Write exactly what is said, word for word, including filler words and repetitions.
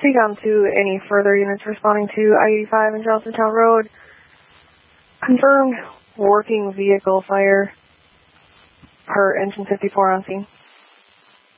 Speak on to any further units responding to I eighty-five and Johnsontown Road. Confirmed working vehicle fire per engine fifty-four on scene.